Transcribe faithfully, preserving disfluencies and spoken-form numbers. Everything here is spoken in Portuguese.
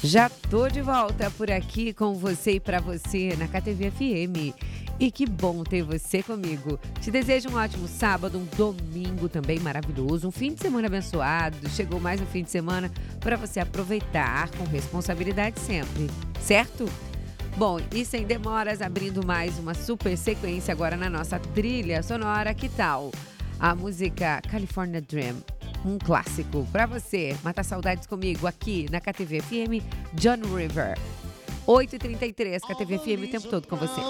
Já tô de volta por aqui com você e para você na K T V F M. E que bom ter você comigo. Te desejo um ótimo sábado, um domingo também maravilhoso, um fim de semana abençoado. Chegou mais um fim de semana para você aproveitar com responsabilidade sempre, certo? Bom, e sem demoras, abrindo mais uma super sequência agora na nossa trilha sonora, que tal? A música California Dream, um clássico para você matar saudades comigo aqui na K T V F M, John River. oito e trinta e três, K T V F M o tempo todo com você.